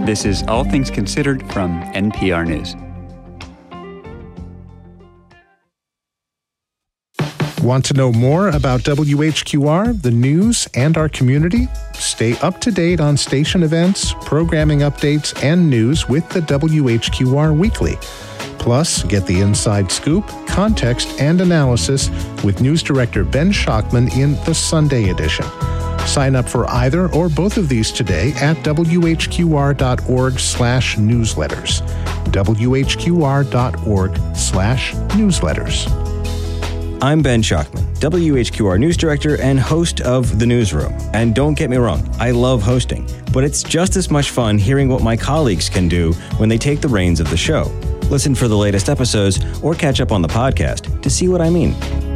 This is All Things Considered from NPR News. Want to know more about WHQR, the news, and our community? Stay up to date on station events, programming updates, and news with the WHQR Weekly. Plus, get the inside scoop, context, and analysis with News Director Ben Schachtman in the Sunday edition. Sign up for either or both of these today at whqr.org/newsletters. whqr.org/newsletters. I'm Ben Schachtman, WHQR News Director and host of The Newsroom. And don't get me wrong, I love hosting, but it's just as much fun hearing what my colleagues can do when they take the reins of the show. Listen for the latest episodes or catch up on the podcast to see what I mean.